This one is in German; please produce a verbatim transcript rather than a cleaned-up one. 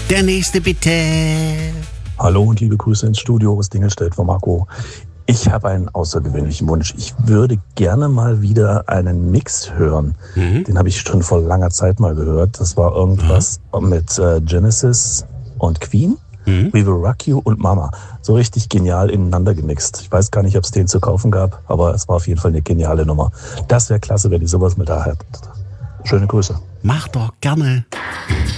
Der nächste bitte. Hallo und liebe Grüße ins Studio aus Dingelstedt von Marco. Ich habe einen außergewöhnlichen Wunsch. Ich würde gerne mal wieder einen Mix hören. Mhm. Den habe ich schon vor langer Zeit mal gehört. Das war irgendwas Aha. mit äh, Genesis und Queen. Mhm. We Will Rock You und Mama. So richtig genial ineinander gemixt. Ich weiß gar nicht, ob es den zu kaufen gab, aber es war auf jeden Fall eine geniale Nummer. Das wäre klasse, wenn ihr sowas mit da habt. Schöne Grüße. Mach doch gerne.